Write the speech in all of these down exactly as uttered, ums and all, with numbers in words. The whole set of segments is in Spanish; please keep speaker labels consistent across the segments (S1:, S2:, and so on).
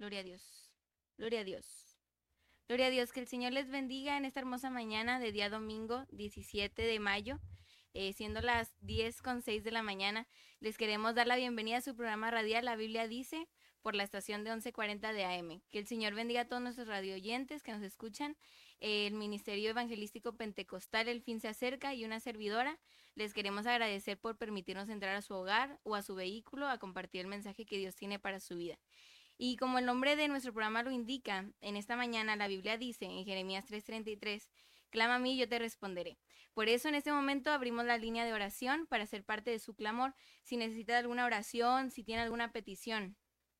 S1: Gloria a Dios. Gloria a Dios. Gloria a Dios. Que el Señor les bendiga en esta hermosa mañana de día domingo diecisiete de mayo. Eh, siendo las diez con seis de la mañana, les queremos dar la bienvenida a su programa radial La Biblia Dice, por la estación de once cuarenta de A M. Que el Señor bendiga a todos nuestros radioyentes que nos escuchan. Eh, el Ministerio Evangelístico Pentecostal El Fin se acerca y una servidora. Les queremos agradecer por permitirnos entrar a su hogar o a su vehículo a compartir el mensaje que Dios tiene para su vida. Y como el nombre de nuestro programa lo indica, en esta mañana la Biblia dice en Jeremías tres treinta y tres, clama a mí y yo te responderé. Por eso en este momento abrimos la línea de oración para ser parte de su clamor. Si necesita alguna oración, si tiene alguna petición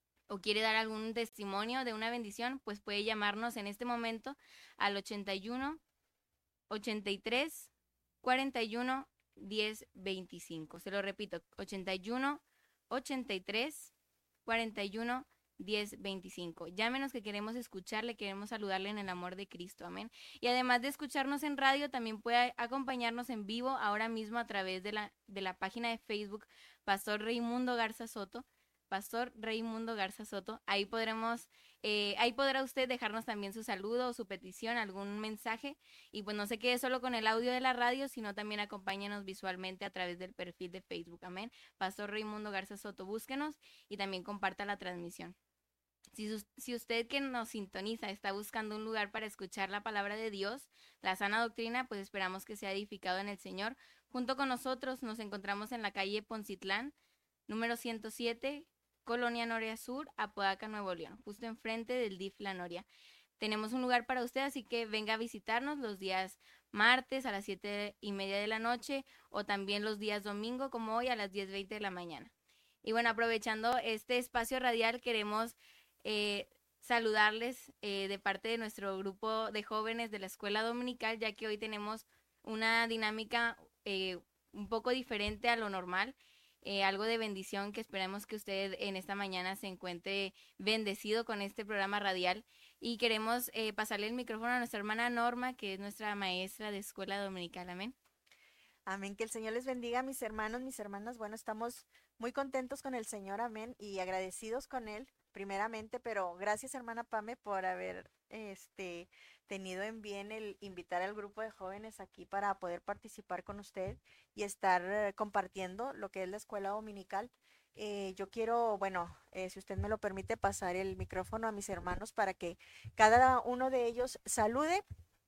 S1: o quiere dar algún testimonio de una bendición, pues puede llamarnos en este momento al ochenta y uno, ochenta y tres, cuarenta y uno, diez, veinticinco. Se lo repito, ochenta y uno, ochenta y tres, cuarenta y uno, diez, veinticinco. Llámenos que queremos escucharle, queremos saludarle en el amor de Cristo, amén. Y además de escucharnos en radio, también puede acompañarnos en vivo ahora mismo a través de la, de la página de Facebook Pastor Raimundo Garza Soto. Pastor Raimundo Garza Soto. Ahí podremos, eh, ahí podrá usted dejarnos también su saludo o su petición, algún mensaje. Y pues no se quede solo con el audio de la radio, sino también acompáñenos visualmente a través del perfil de Facebook, amén. Pastor Raimundo Garza Soto, búsquenos y también comparta la transmisión. Si, si usted que nos sintoniza está buscando un lugar para escuchar la palabra de Dios, la sana doctrina, pues esperamos que sea edificado en el Señor. Junto con nosotros nos encontramos en la calle Poncitlán, número ciento siete, Colonia Noria Sur, Apodaca, Nuevo León, justo enfrente del D I F La Noria. Tenemos un lugar para usted, así que venga a visitarnos los días martes a las siete y media de la noche o también los días domingo como hoy a las diez veinte de la mañana. Y bueno, aprovechando este espacio radial, queremos eh, saludarles eh, de parte de nuestro grupo de jóvenes de la escuela dominical, ya que hoy tenemos una dinámica eh, un poco diferente a lo normal. Eh, algo de bendición que esperemos que usted en esta mañana se encuentre bendecido con este programa radial y queremos eh, pasarle el micrófono a nuestra hermana Norma, que es nuestra maestra de escuela dominical. Amén.
S2: Amén, que el Señor les bendiga, mis hermanos, mis hermanas. Bueno, estamos muy contentos con el Señor, amén, y agradecidos con Él, primeramente, pero gracias, hermana Pame, por haber este, tenido en bien el invitar al grupo de jóvenes aquí para poder participar con usted y estar eh, compartiendo lo que es la escuela dominical. Eh, yo quiero, bueno, eh, si usted me lo permite, pasar el micrófono a mis hermanos para que cada uno de ellos salude,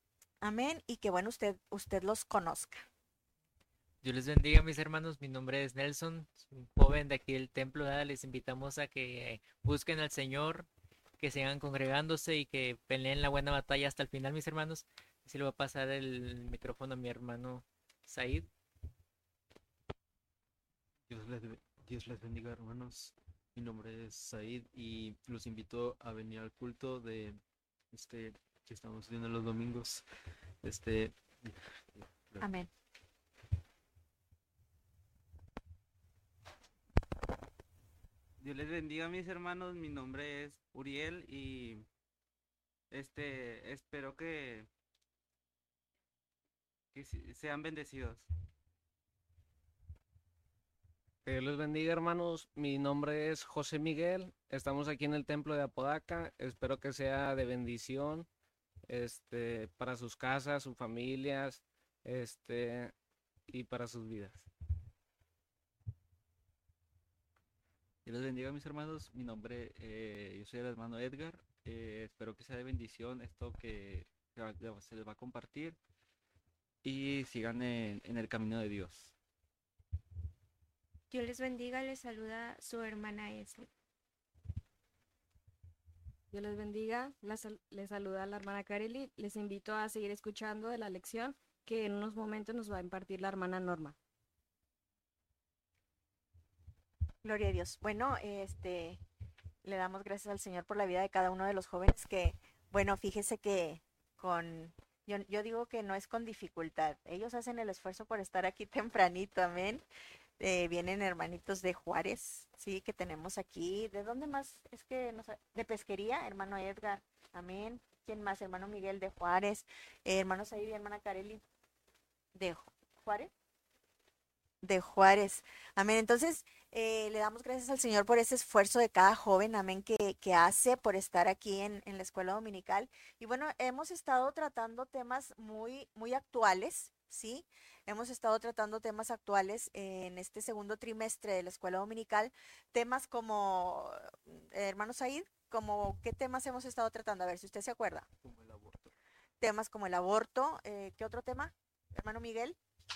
S2: amén, y que, bueno, usted, usted los conozca.
S3: Dios les bendiga, mis hermanos. Mi nombre es Nelson, soy un joven de aquí del templo. ¿Verdad? Les invitamos a que busquen al Señor, que sigan congregándose y que peleen la buena batalla hasta el final, mis hermanos. Así le voy a pasar el micrófono a mi hermano Said.
S4: Dios les, Dios les bendiga, hermanos. Mi nombre es Said y los invito a venir al culto de este que estamos haciendo los domingos. Este.
S2: Amén.
S5: Dios les bendiga, mis hermanos. Mi nombre es Uriel y este espero que, que sean bendecidos.
S6: Que Dios les bendiga, hermanos. Mi nombre es José Miguel. Estamos aquí en el templo de Apodaca. Espero que sea de bendición este, para sus casas, sus familias este, y para sus vidas.
S5: Dios les bendiga, mis hermanos. Mi nombre, eh, yo soy el hermano Edgar. Eh, espero que sea de bendición esto que se les va a compartir y sigan en, en el camino de Dios.
S7: Dios les bendiga, les saluda su hermana Esli.
S8: Dios les bendiga, les saluda la hermana Kareli. Les invito a seguir escuchando de la lección que en unos momentos nos va a impartir la hermana Norma.
S2: Gloria a Dios. Bueno, este, le damos gracias al Señor por la vida de cada uno de los jóvenes que, bueno, fíjese que con, yo, yo digo que no es con dificultad. Ellos hacen el esfuerzo por estar aquí tempranito, amén. Eh, vienen hermanitos de Juárez, sí, que tenemos aquí. ¿De dónde más? Es que nos, de Pesquería, hermano Edgar, amén. ¿Quién más? Hermano Miguel de Juárez, eh, hermano Said y hermana Kareli de Juárez. de Juárez. Amén. Entonces, eh, le damos gracias al Señor por ese esfuerzo de cada joven, amén, que, que hace por estar aquí en, en la escuela dominical. Y bueno, hemos estado tratando temas muy, muy actuales, ¿sí? Hemos estado tratando temas actuales en este segundo trimestre de la escuela dominical, temas como, eh, hermano Said, como qué temas hemos estado tratando, a ver si usted se acuerda.
S4: Como el aborto.
S2: Temas como el aborto, eh, ¿qué otro tema, hermano Miguel?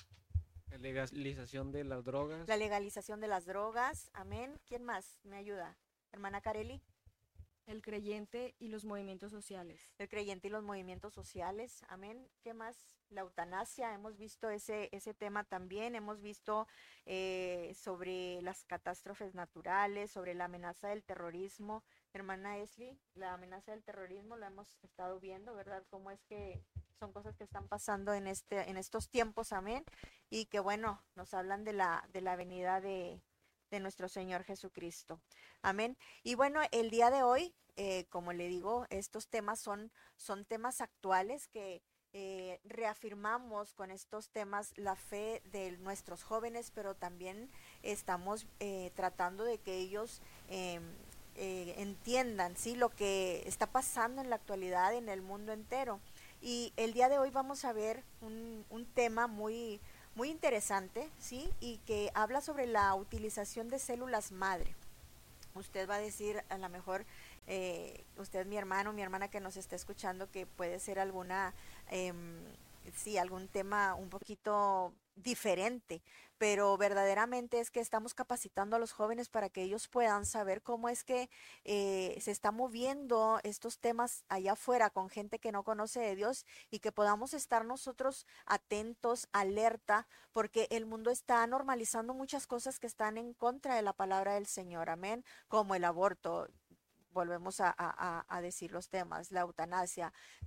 S6: La legalización de las drogas.
S2: La legalización de las drogas, amén. ¿Quién más me ayuda? Hermana Careli.
S8: El creyente y los movimientos sociales.
S2: El creyente y los movimientos sociales, amén. ¿Qué más? La eutanasia, hemos visto ese, ese tema también, hemos visto eh, sobre las catástrofes naturales, sobre la amenaza del terrorismo. Hermana Esli, la amenaza del terrorismo lo hemos estado viendo, ¿verdad? Cómo es que son cosas que están pasando en, este, en estos tiempos, amén. Y que bueno, nos hablan de la, de la venida de, de nuestro Señor Jesucristo. Amén. Y bueno, el día de hoy, eh, como le digo, estos temas son, son temas actuales que eh, reafirmamos con estos temas la fe de nuestros jóvenes, pero también estamos eh, tratando de que ellos eh, eh, entiendan, ¿sí?, lo que está pasando en la actualidad en el mundo entero. Y el día de hoy vamos a ver un, un tema muy, muy interesante, ¿sí?, y que habla sobre la utilización de células madre. Usted va a decir, a lo mejor, eh, usted, mi hermano, mi hermana que nos está escuchando, que puede ser alguna, eh, sí, algún tema un poquito diferente, pero verdaderamente es que estamos capacitando a los jóvenes para que ellos puedan saber cómo es que eh, se está moviendo estos temas allá afuera con gente que no conoce de Dios, y que podamos estar nosotros atentos, alerta, porque el mundo está normalizando muchas cosas que están en contra de la palabra del Señor, amén, como el aborto. Volvemos a, a, a decir los temas, la eutanasia,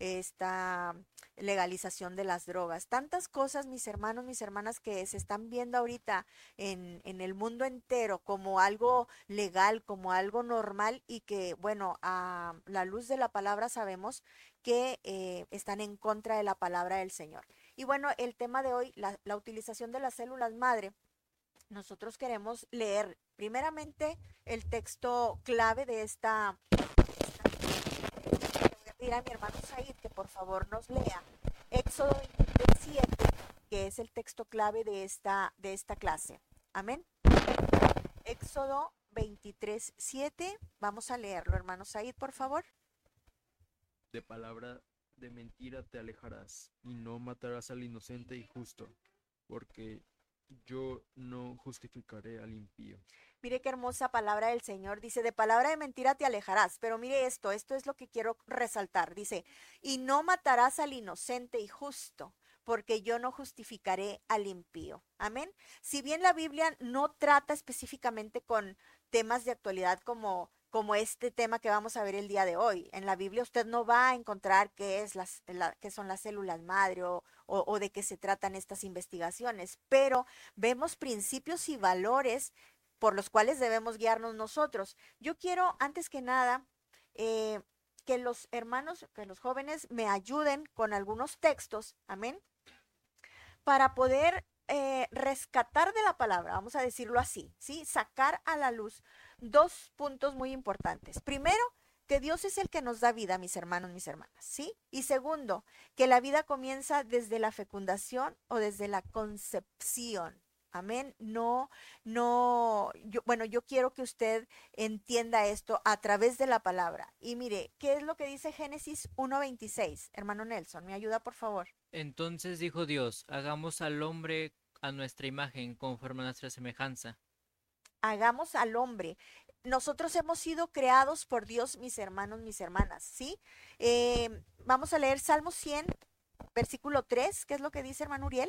S2: esta legalización de las drogas, tantas cosas, mis hermanos, mis hermanas, que se están viendo ahorita en, en el mundo entero como algo legal, como algo normal, y que, bueno, a la luz de la palabra sabemos que eh, están en contra de la palabra del Señor. Y bueno, el tema de hoy, la, la utilización de las células madre. Nosotros queremos leer primeramente el texto clave de esta. Le voy a pedir a mi hermano Said que por favor nos lea Éxodo veintitrés siete, que es el texto clave de esta, de esta clase. Amén. Éxodo veintitrés siete, vamos a leerlo, hermano Said, por favor.
S4: De palabra de mentira te alejarás, y no matarás al inocente y justo, porque yo no justificaré al impío.
S2: Mire qué hermosa palabra del Señor. Dice, de palabra de mentira te alejarás. Pero mire esto, esto es lo que quiero resaltar. Dice, y no matarás al inocente y justo, porque yo no justificaré al impío. Amén. Si bien la Biblia no trata específicamente con temas de actualidad como como este tema que vamos a ver el día de hoy. En la Biblia usted no va a encontrar qué es las, la, qué son las células madre o, o, o de qué se tratan estas investigaciones, pero vemos principios y valores por los cuales debemos guiarnos nosotros. Yo quiero, antes que nada, eh, que los hermanos, que los jóvenes me ayuden con algunos textos, amén, para poder eh, rescatar de la palabra, vamos a decirlo así, ¿sí? Sacar a la luz dos puntos muy importantes. Primero, que Dios es el que nos da vida, mis hermanos, mis hermanas, ¿sí? Y segundo, que la vida comienza desde la fecundación o desde la concepción. Amén. No, no, yo, bueno, yo quiero que usted entienda esto a través de la palabra. Y mire, ¿qué es lo que dice Génesis uno veintiséis? Hermano Nelson, ¿me ayuda, por favor?
S3: Entonces dijo Dios, hagamos al hombre a nuestra imagen, conforme a nuestra semejanza.
S2: Hagamos al hombre. Nosotros hemos sido creados por Dios, mis hermanos, mis hermanas, ¿sí? Eh, vamos a leer Salmo cien, versículo tres. ¿Qué es lo que dice, hermano Uriel?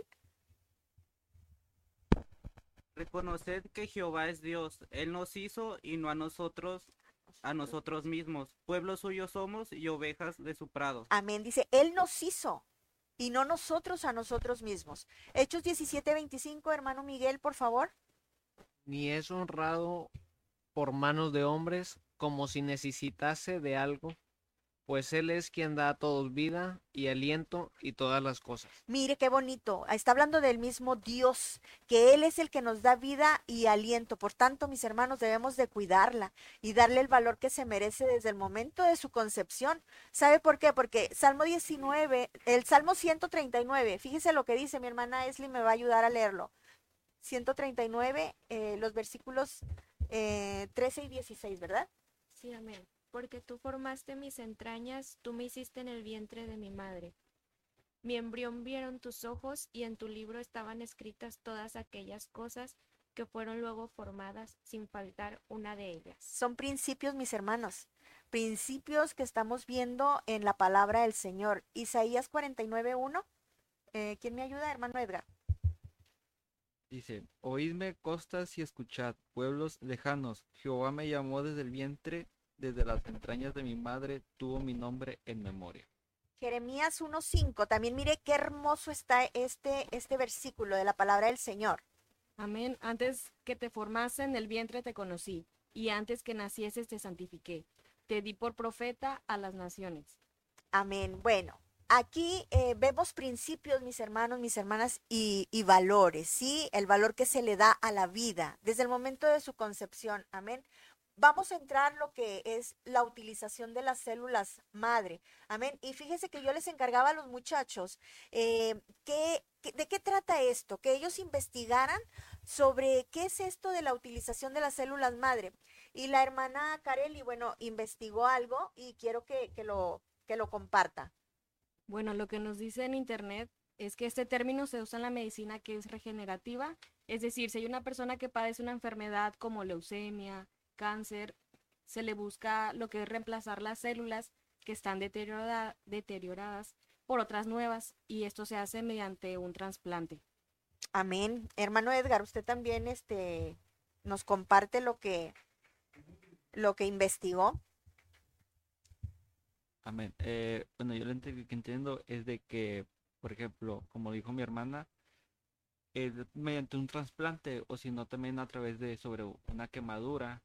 S9: Reconoced que Jehová es Dios, Él nos hizo y no a nosotros, a nosotros mismos. Pueblo suyo somos y ovejas de su prado.
S2: Amén, dice, Él nos hizo y no nosotros a nosotros mismos. Hechos diecisiete veinticinco, hermano Miguel, por favor.
S6: Ni es honrado por manos de hombres como si necesitase de algo, pues Él es quien da a todos vida y aliento y todas las cosas.
S2: Mire qué bonito, está hablando del mismo Dios, que Él es el que nos da vida y aliento. Por tanto, mis hermanos, debemos de cuidarla y darle el valor que se merece desde el momento de su concepción. ¿Sabe por qué? Porque Salmo diecinueve, el Salmo ciento treinta y nueve, fíjese lo que dice, mi hermana Esli me va a ayudar a leerlo. ciento treinta y nueve, eh, los versículos eh, trece y dieciséis, ¿verdad?
S7: Sí, amén. Porque tú formaste mis entrañas, tú me hiciste en el vientre de mi madre. Mi embrión vieron tus ojos y en tu libro estaban escritas todas aquellas cosas que fueron luego formadas, sin faltar una de ellas.
S2: Son principios, mis hermanos, principios que estamos viendo en la palabra del Señor. Isaías cuarenta y nueve, uno. Eh, ¿Quién me ayuda, hermano Edgar?
S5: Dice, oídme costas y escuchad, pueblos lejanos. Jehová me llamó desde el vientre, desde las entrañas de mi madre, tuvo mi nombre en memoria.
S2: Jeremías uno cinco, también mire qué hermoso está este, este versículo de la palabra del Señor.
S8: Amén. Antes que te formase en el vientre te conocí, y antes que nacieses te santifiqué. Te di por profeta a las naciones.
S2: Amén. Bueno, aquí eh, vemos principios, mis hermanos, mis hermanas, y, y valores, ¿sí? El valor que se le da a la vida desde el momento de su concepción. Amén. Vamos a entrar lo que es la utilización de las células madre. Amén. Y fíjese que yo les encargaba a los muchachos eh, que, que, de qué trata esto, que ellos investigaran sobre qué es esto de la utilización de las células madre. Y la hermana Kareli, bueno, investigó algo y quiero que, que, lo, que lo comparta.
S8: Bueno, lo que nos dice en internet es que este término se usa en la medicina que es regenerativa. Es decir, si hay una persona que padece una enfermedad como leucemia, cáncer, se le busca lo que es reemplazar las células que están deteriorada, deterioradas por otras nuevas, y esto se hace mediante un trasplante.
S2: Amén. Hermano Edgar, usted también este, nos comparte lo que, lo que investigó.
S5: Amén. Eh, bueno, yo lo ent- que entiendo es de que, por ejemplo, como dijo mi hermana, eh, mediante un trasplante o si no también a través de sobre una quemadura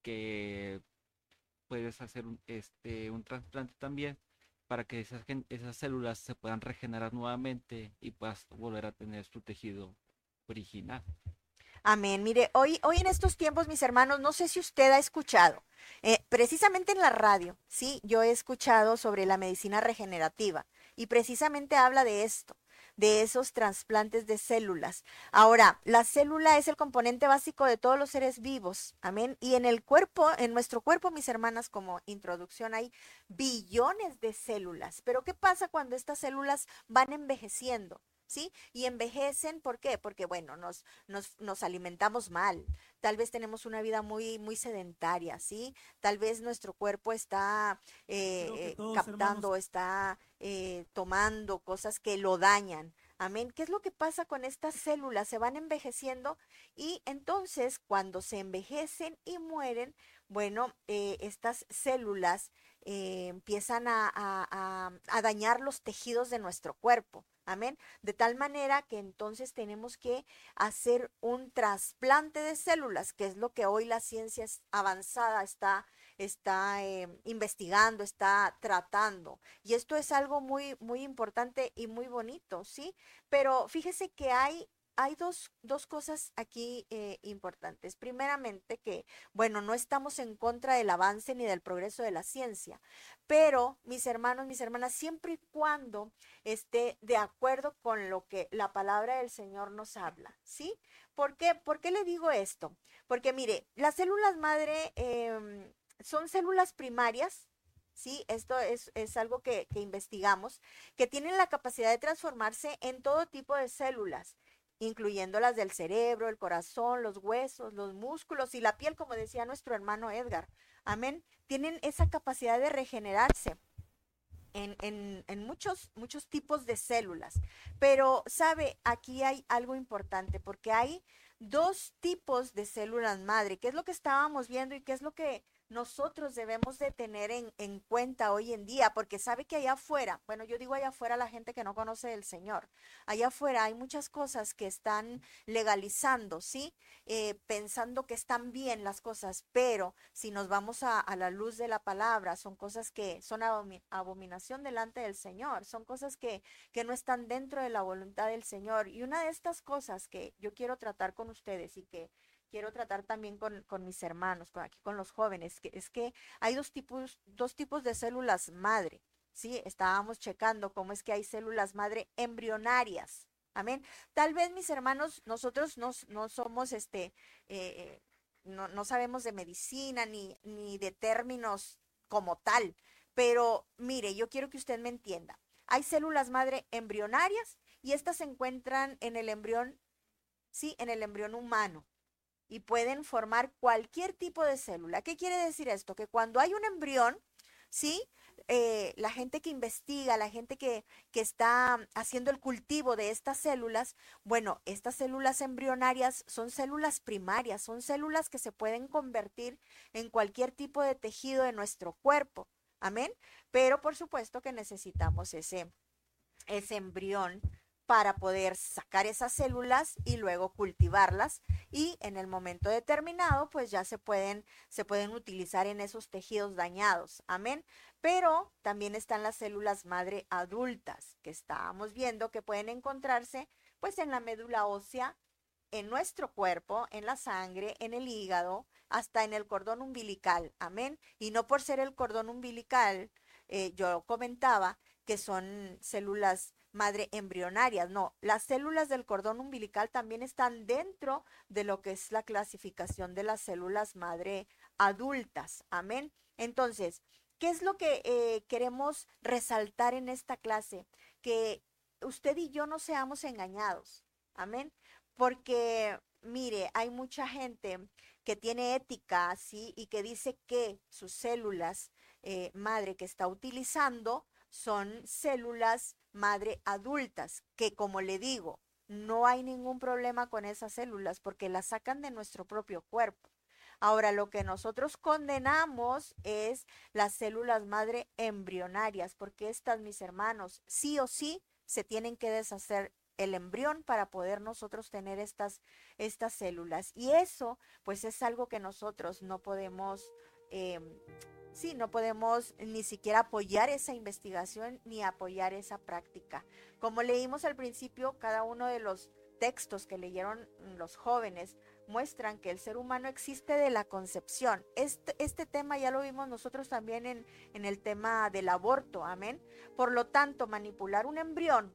S5: que puedes hacer un, este, un trasplante también para que esas, gen- esas células se puedan regenerar nuevamente y puedas volver a tener su tejido original.
S2: Amén. Mire, hoy, hoy en estos tiempos, mis hermanos, no sé si usted ha escuchado, eh, precisamente en la radio, sí, yo he escuchado sobre la medicina regenerativa y precisamente habla de esto, de esos trasplantes de células. Ahora, la célula es el componente básico de todos los seres vivos, amén. Y en el cuerpo, en nuestro cuerpo, mis hermanas, como introducción, hay billones de células. Pero ¿qué pasa cuando estas células van envejeciendo? ¿Sí? Y envejecen, ¿por qué? Porque, bueno, nos, nos, nos alimentamos mal, tal vez tenemos una vida muy, muy sedentaria, ¿sí? Tal vez nuestro cuerpo está eh,
S10: Creo que
S2: eh,
S10: todos,
S2: captando,
S10: hermanos.
S2: está eh, tomando cosas que lo dañan. Amén. ¿Qué es lo que pasa con estas células? Se van envejeciendo y entonces cuando se envejecen y mueren, bueno, eh, estas células eh, empiezan a, a, a, a dañar los tejidos de nuestro cuerpo. Amén. De tal manera que entonces tenemos que hacer un trasplante de células, que es lo que hoy la ciencia avanzada está, está eh, investigando, está tratando. Y esto es algo muy, muy importante y muy bonito, ¿sí? Pero fíjese que hay hay dos, dos cosas aquí eh, importantes. Primeramente que, bueno, no estamos en contra del avance ni del progreso de la ciencia, pero mis hermanos, mis hermanas, siempre y cuando esté de acuerdo con lo que la palabra del Señor nos habla, ¿sí? ¿Por qué, ¿Por qué le digo esto? Porque mire, las células madre eh, son células primarias. Sí, esto es, es algo que, que investigamos, que tienen la capacidad de transformarse en todo tipo de células, incluyendo las del cerebro, el corazón, los huesos, los músculos y la piel, como decía nuestro hermano Edgar. Amén. Tienen esa capacidad de regenerarse en, en, en muchos, muchos tipos de células. Pero, ¿sabe? Aquí hay algo importante porque hay dos tipos de células madre, que es lo que estábamos viendo y qué es lo que nosotros debemos de tener en, en cuenta hoy en día, porque sabe que allá afuera, bueno, yo digo allá afuera la gente que no conoce del Señor, allá afuera hay muchas cosas que están legalizando, ¿sí? Eh, pensando que están bien las cosas, pero si nos vamos a, a la luz de la palabra, son cosas que son abomi- abominación delante del Señor, son cosas que, que no están dentro de la voluntad del Señor. Y una de estas cosas que yo quiero tratar con ustedes y que quiero tratar también con, con mis hermanos, con aquí con los jóvenes, que es que hay dos tipos, dos tipos de células madre, ¿sí? Estábamos checando cómo es que hay células madre embrionarias, amén. Tal vez mis hermanos, nosotros no, no somos, este, eh, no, no sabemos de medicina ni, ni de términos como tal, pero mire, yo quiero que usted me entienda. Hay células madre embrionarias y estas se encuentran en el embrión, sí, en el embrión humano y pueden formar cualquier tipo de célula. ¿Qué quiere decir esto? Que cuando hay un embrión, ¿sí? Eh, la gente que investiga, la gente que, que está haciendo el cultivo de estas células, bueno, estas células embrionarias son células primarias, son células que se pueden convertir en cualquier tipo de tejido de nuestro cuerpo. Amén. Pero por supuesto que necesitamos ese, ese embrión para poder sacar esas células y luego cultivarlas y en el momento determinado pues ya se pueden se pueden utilizar en esos tejidos dañados. Amén. Pero también están las células madre adultas que estábamos viendo que pueden encontrarse pues en la médula ósea, en nuestro cuerpo, en la sangre, en el hígado, hasta en el cordón umbilical. Amén. Y no por ser el cordón umbilical, eh, yo comentaba que son células madre embrionarias, no, las células del cordón umbilical también están dentro de lo que es la clasificación de las células madre adultas, amén. Entonces, ¿qué es lo que eh, queremos resaltar en esta clase? Que usted y yo no seamos engañados, amén, porque mire, hay mucha gente que tiene ética, ¿sí? Y que dice que sus células eh, madre que está utilizando son células madre adultas, que como le digo, no hay ningún problema con esas células porque las sacan de nuestro propio cuerpo. Ahora, lo que nosotros condenamos es las células madre embrionarias, porque estas, mis hermanos, sí o sí se tienen que deshacer el embrión para poder nosotros tener estas, estas células. Y eso, pues es algo que nosotros no podemos... Eh, Sí, no podemos ni siquiera apoyar esa investigación ni apoyar esa práctica. Como leímos al principio, cada uno de los textos que leyeron los jóvenes muestran que el ser humano existe de la concepción. Este, este tema ya lo vimos nosotros también en, en el tema del aborto, amén. Por lo tanto, manipular un embrión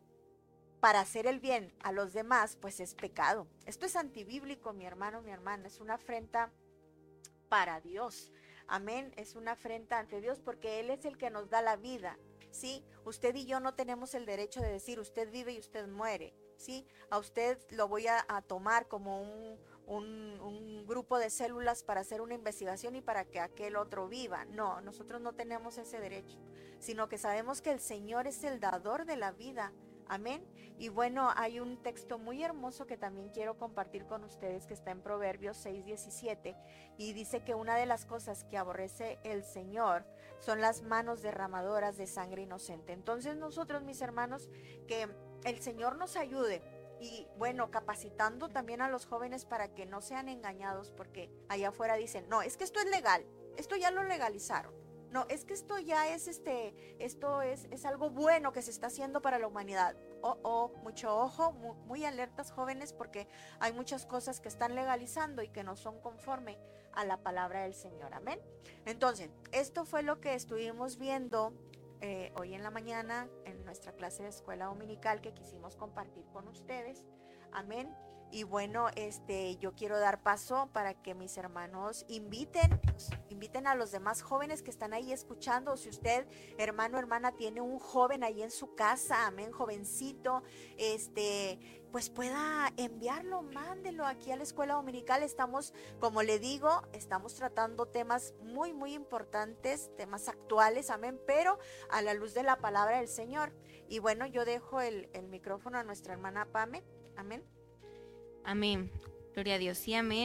S2: para hacer el bien a los demás, pues es pecado. Esto es antibíblico, mi hermano, mi hermana, es una afrenta para Dios. Amén, es una afrenta ante Dios porque Él es el que nos da la vida, ¿sí? Usted y yo no tenemos el derecho de decir usted vive y usted muere, ¿sí? A usted lo voy a, a tomar como un, un, un grupo de células para hacer una investigación y para que aquel otro viva. No, nosotros no tenemos ese derecho, sino que sabemos que el Señor es el dador de la vida. Amén. Y bueno, hay un texto muy hermoso que también quiero compartir con ustedes que está en Proverbios seis diecisiete y dice que una de las cosas que aborrece el Señor son las manos derramadoras de sangre inocente. Entonces nosotros, mis hermanos, que el Señor nos ayude y bueno, capacitando también a los jóvenes para que no sean engañados porque allá afuera dicen, no, es que esto es legal, esto ya lo legalizaron. No, es que esto ya es este, esto es, es algo bueno que se está haciendo para la humanidad. Oh, oh, mucho ojo, muy, muy alertas jóvenes porque hay muchas cosas que están legalizando y que no son conforme a la palabra del Señor. Amén. Entonces, esto fue lo que estuvimos viendo eh, hoy en la mañana en nuestra clase de escuela dominical que quisimos compartir con ustedes. Amén. Y bueno, este, yo quiero dar paso para que mis hermanos inviten, inviten a los demás jóvenes que están ahí escuchando. Si usted, hermano, hermana, tiene un joven ahí en su casa, amén, jovencito, este, pues pueda enviarlo, mándelo aquí a la escuela dominical. Estamos, como le digo, estamos tratando temas muy, muy importantes, temas actuales, amén, pero a la luz de la palabra del Señor. Y bueno, yo dejo el, el micrófono a nuestra hermana Pame, amén.
S1: Amén. Gloria a Dios. Sí, amén.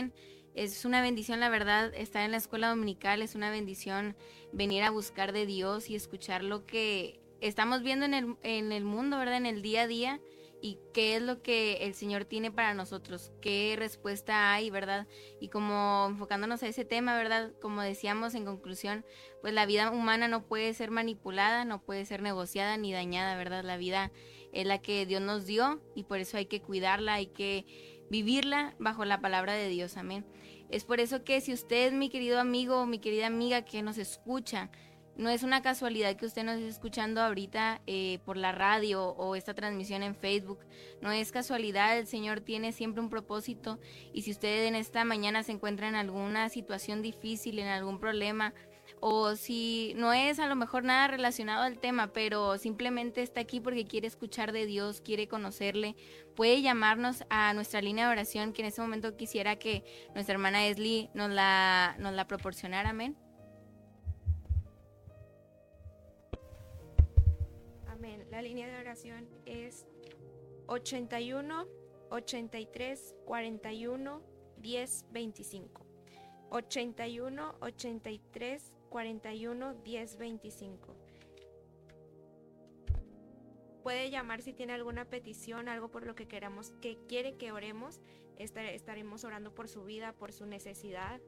S1: Es una bendición, la verdad, estar en la escuela dominical, es una bendición venir a buscar de Dios y escuchar lo que estamos viendo en el, en el mundo, ¿verdad? En el día a día, y qué es lo que el Señor tiene para nosotros, qué respuesta hay, ¿verdad? Y como enfocándonos a ese tema, ¿verdad? Como decíamos en conclusión, pues la vida humana no puede ser manipulada, no puede ser negociada ni dañada, ¿verdad? La vida es la que Dios nos dio y por eso hay que cuidarla, hay que vivirla bajo la palabra de Dios, amén. Es por eso que si usted, mi querido amigo, mi querida amiga que nos escucha, no es una casualidad que usted nos esté escuchando ahorita eh, por la radio o esta transmisión en Facebook. No es casualidad, el Señor tiene siempre un propósito. Y si usted en esta mañana se encuentra en alguna situación difícil, en algún problema, o si no es a lo mejor nada relacionado al tema, pero simplemente está aquí porque quiere escuchar de Dios, quiere conocerle, puede llamarnos a nuestra línea de oración, que en este momento quisiera que nuestra hermana Esli nos la, nos la proporcionara, amén.
S7: Amén. La línea de oración es ochenta y uno, ochenta y tres, cuarenta y uno, diez, veinticinco. ochenta y uno, ochenta y tres, cuarenta y uno, diez, veinticinco. Puede llamar si tiene alguna petición, algo por lo que queramos, que quiere que oremos. Estar- estaremos orando por su vida, por su necesidad.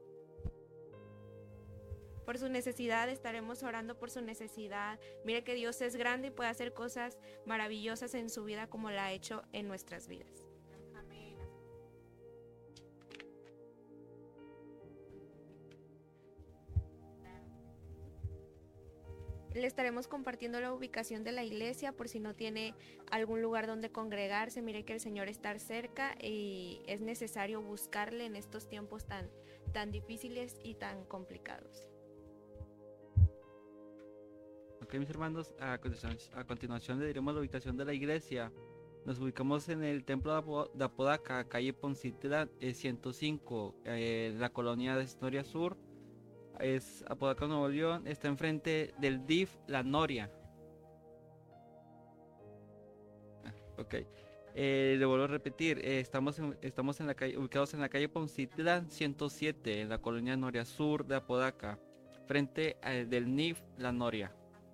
S7: Por su necesidad, estaremos orando por su necesidad. Mire que Dios es grande y puede hacer cosas maravillosas en su vida como la ha hecho en nuestras vidas. Le estaremos compartiendo la ubicación de la iglesia por si no tiene algún lugar donde congregarse. Mire que el Señor está cerca y es necesario buscarle en estos tiempos tan, tan difíciles y tan complicados.
S5: Ok, mis hermanos, a continuación, a continuación le diremos la ubicación de la iglesia. Nos ubicamos en el templo de, Apo- de Apodaca, calle Poncitlán, eh, ciento cinco, eh, la colonia de Historia Sur. Es Apodaca, Nuevo León. Está enfrente del D I F La Noria. Ah, ok. Eh, le vuelvo a repetir, eh, estamos, en, estamos en la calle, ubicados en la calle Poncitlán ciento siete, en la colonia Noria Sur de Apodaca, frente eh, del N I F La Noria.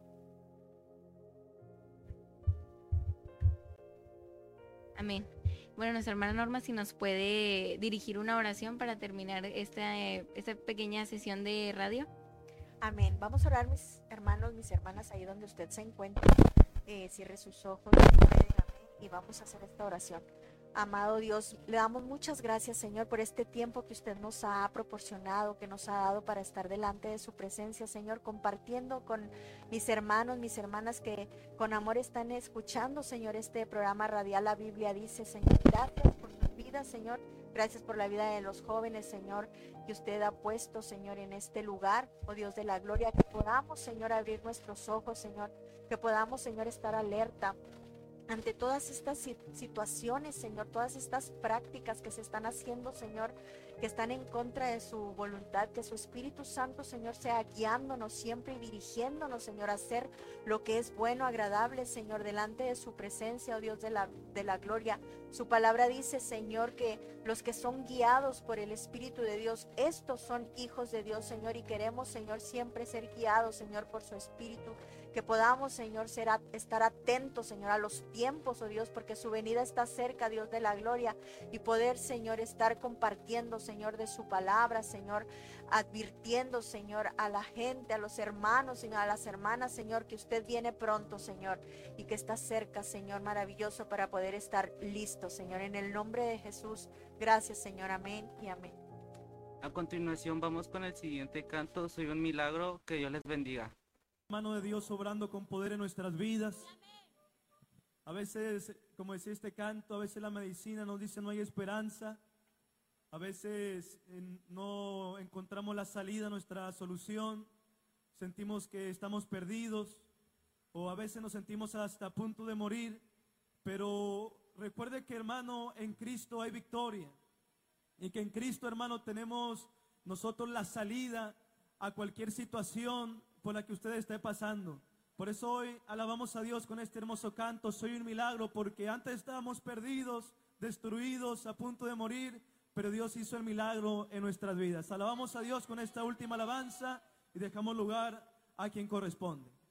S1: Amén. Bueno, nuestra hermana Norma, si nos puede dirigir una oración para terminar esta, eh, esta pequeña sesión de radio.
S2: Amén. Vamos a orar, mis hermanos, mis hermanas, ahí donde usted se encuentre. Eh, cierre sus ojos, amén, y vamos a hacer esta oración. Amado Dios, le damos muchas gracias, Señor, por este tiempo que usted nos ha proporcionado, que nos ha dado para estar delante de su presencia, Señor, compartiendo con mis hermanos, mis hermanas que con amor están escuchando, Señor, este programa radial. La Biblia dice, Señor, gracias por su vida, Señor. Gracias por la vida de los jóvenes, Señor, que usted ha puesto, Señor, en este lugar, oh Dios de la gloria, que podamos, Señor, abrir nuestros ojos, Señor, que podamos, Señor, estar alerta ante todas estas situaciones, Señor, todas estas prácticas que se están haciendo, Señor, que están en contra de su voluntad, que su Espíritu Santo, Señor, sea guiándonos siempre y dirigiéndonos, Señor, a hacer lo que es bueno, agradable, Señor, delante de su presencia, oh Dios de la, de la gloria. Su palabra dice, Señor, que los que son guiados por el Espíritu de Dios, estos son hijos de Dios, Señor, y queremos, Señor, siempre ser guiados, Señor, por su Espíritu. Que podamos, Señor, ser a, estar atentos, Señor, a los tiempos, oh Dios, porque su venida está cerca, Dios de la gloria, y poder, Señor, estar compartiendo, Señor, de su palabra, Señor, advirtiendo, Señor, a la gente, a los hermanos, Señor, a las hermanas, Señor, que usted viene pronto, Señor, y que está cerca, Señor, maravilloso, para poder estar listo, Señor, en el nombre de Jesús. Gracias, Señor, amén y amén.
S9: A continuación vamos con el siguiente canto, Soy un milagro, que Dios les bendiga.
S10: Mano de Dios obrando con poder en nuestras vidas. A veces, como decía este canto, a veces la medicina nos dice no hay esperanza. A veces en, no encontramos la salida, nuestra solución. Sentimos que estamos perdidos o a veces nos sentimos hasta a punto de morir. Pero recuerde que, hermano, en Cristo hay victoria. Y que en Cristo, hermano, tenemos nosotros la salida a cualquier situación por la que usted esté pasando. Por eso hoy alabamos a Dios con este hermoso canto, Soy un milagro, porque antes estábamos perdidos, destruidos, a punto de morir, pero Dios hizo el milagro en nuestras vidas. Alabamos a Dios con esta última alabanza y dejamos lugar a quien corresponde.